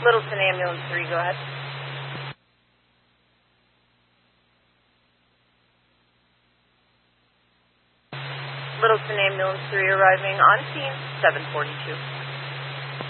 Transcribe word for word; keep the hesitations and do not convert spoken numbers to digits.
Littleton Ambulance three, go ahead. Littleton Ambulance three arriving on scene, seven forty-two.